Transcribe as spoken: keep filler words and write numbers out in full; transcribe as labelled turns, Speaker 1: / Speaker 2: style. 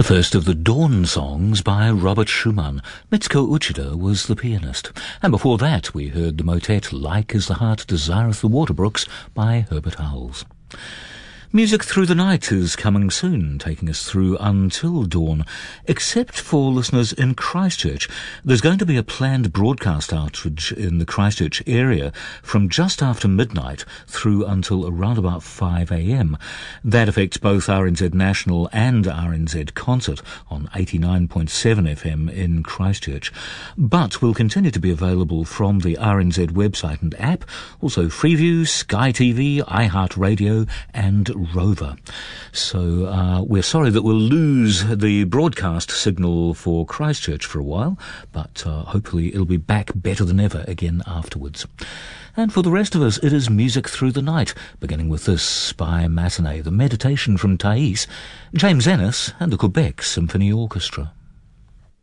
Speaker 1: First of the Dawn songs by Robert Schumann. Mitsuko Uchida was the pianist. And before that we heard the motet Like as the Heart Desireth the Waterbrooks by Herbert Howells. Music Through the Night is coming soon, taking us through until dawn. Except for listeners in Christchurch, there's going to be a planned broadcast outage in the Christchurch area from just after midnight through until around about five a m. That affects both R N Z National and R N Z Concert on eighty-nine point seven F M in Christchurch, but will continue to be available from the R N Z website and app, also Freeview, Sky T V, iHeartRadio and Rover. So uh, we're sorry that we'll lose the broadcast signal for Christchurch for a while, but uh, hopefully it'll be back better than ever again afterwards. And for the rest of us, it is Music Through the Night, beginning with this by Matinee, the Meditation from Thais, James Ennis and the Quebec Symphony Orchestra.